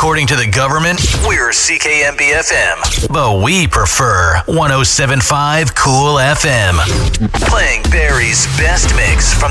According to the government, we're CKMB-FM, but we prefer 107.5 Cool FM. Playing Barry's best mix from